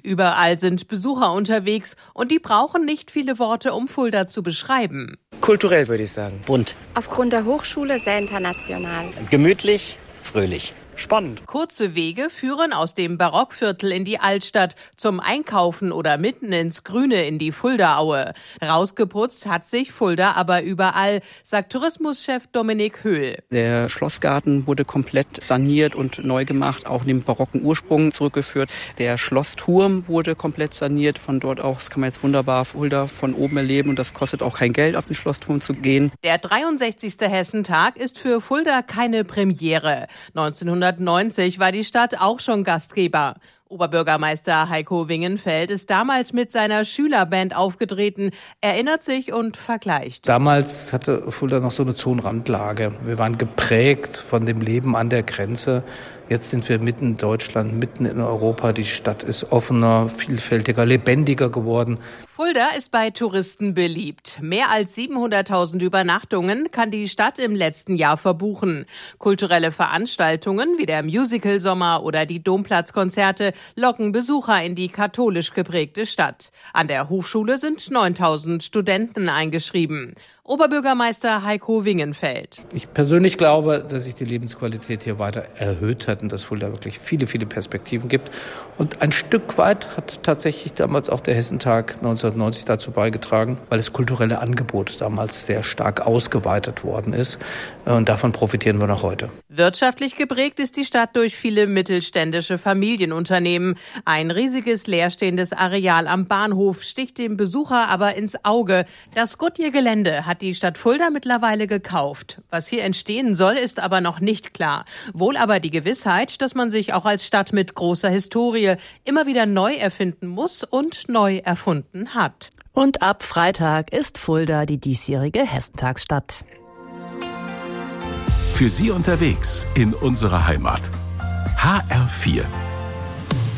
Überall sind Besucher unterwegs und die brauchen nicht viele Worte, um Fulda zu beschreiben. Kulturell würde ich sagen. Bunt. Aufgrund der Hochschule sehr international. Gemütlich, fröhlich. Spannend. Kurze Wege führen aus dem Barockviertel in die Altstadt, zum Einkaufen oder mitten ins Grüne in die Fuldaaue. Rausgeputzt hat sich Fulda aber überall, sagt Tourismuschef Dominik Höhl. Der Schlossgarten wurde komplett saniert und neu gemacht, auch den barocken Ursprung zurückgeführt. Der Schlossturm wurde komplett saniert, von dort aus kann man jetzt wunderbar Fulda von oben erleben und das kostet auch kein Geld, auf den Schlossturm zu gehen. Der 63. Hessentag ist für Fulda keine Premiere. 1990 war die Stadt auch schon Gastgeber. Oberbürgermeister Heiko Wingenfeld ist damals mit seiner Schülerband aufgetreten, erinnert sich und vergleicht. Damals hatte Fulda noch so eine Zonenrandlage. Wir waren geprägt von dem Leben an der Grenze. Jetzt sind wir mitten in Deutschland, mitten in Europa. Die Stadt ist offener, vielfältiger, lebendiger geworden. Fulda ist bei Touristen beliebt. Mehr als 700.000 Übernachtungen kann die Stadt im letzten Jahr verbuchen. Kulturelle Veranstaltungen wie der Musical-Sommer oder die Domplatzkonzerte locken Besucher in die katholisch geprägte Stadt. An der Hochschule sind 9.000 Studenten eingeschrieben. Oberbürgermeister Heiko Wingenfeld. Ich persönlich glaube, dass sich die Lebensqualität hier weiter erhöht hat und dass Fulda wirklich viele, viele Perspektiven gibt. Und ein Stück weit hat tatsächlich damals auch der Hessentag 1990 dazu beigetragen, weil das kulturelle Angebot damals sehr stark ausgeweitet worden ist. Und davon profitieren wir noch heute. Wirtschaftlich geprägt ist die Stadt durch viele mittelständische Familienunternehmen. Ein riesiges leerstehendes Areal am Bahnhof sticht dem Besucher aber ins Auge. Das Goodyear-Gelände hat die Stadt Fulda mittlerweile gekauft. Was hier entstehen soll, ist aber noch nicht klar. Wohl aber die Gewissheit, dass man sich auch als Stadt mit großer Historie immer wieder neu erfinden muss und neu erfunden hat. Und ab Freitag ist Fulda die diesjährige Hessentagsstadt. Für Sie unterwegs in unserer Heimat. HR4